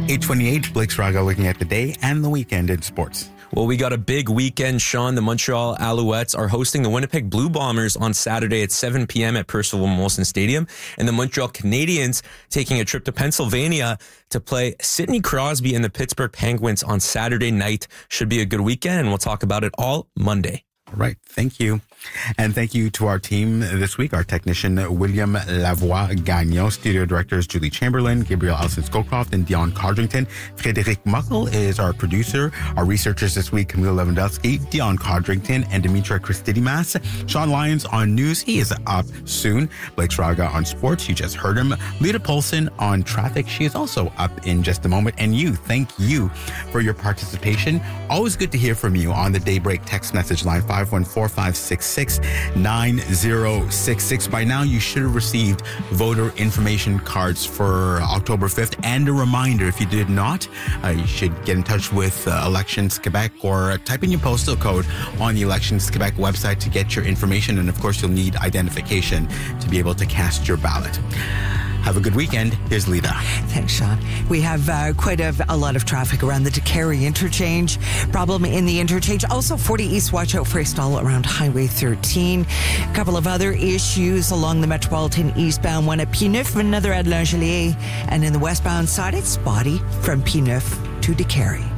8:28, Blake Sraga looking at the day and the weekend in sports. Well, we got a big weekend, Sean. The Montreal Alouettes are hosting the Winnipeg Blue Bombers on Saturday at 7 p.m. at Percival Molson Stadium. And the Montreal Canadiens taking a trip to Pennsylvania to play Sidney Crosby and the Pittsburgh Penguins on Saturday night. Should be a good weekend, and we'll talk about it all Monday. All right. Thank you. And thank you to our team this week, our technician, William Lavoie-Gagnon, studio directors, Julie Chamberlain, Gabriel Elson-Scowcroft, and Dion Codrington. Frédéric Muckle is our producer. Our researchers this week, Camille Lewandowski, Dion Codrington, and Dimitra Christidimas. Sean Lyons on news. He is up soon. Blake Sraga on sports. You just heard him. Lita Polson on traffic. She is also up in just a moment. And you, thank you for your participation. Always good to hear from you on the Daybreak text message line 514-566-9066. By now, you should have received voter information cards for October 5th. And a reminder, if you did not, you should get in touch with Elections Quebec or type in your postal code on the Elections Quebec website to get your information. And of course, you'll need identification to be able to cast your ballot. Have a good weekend. Here's Lita. Thanks, Sean. We have quite a lot of traffic around the Décarie interchange. Problem in the interchange. Also, 40 East, watch out for a stall around Highway 13. A couple of other issues along the Metropolitan eastbound one at P9, another at Langelier. And in the westbound side, it's spotty from P9 to Décarie.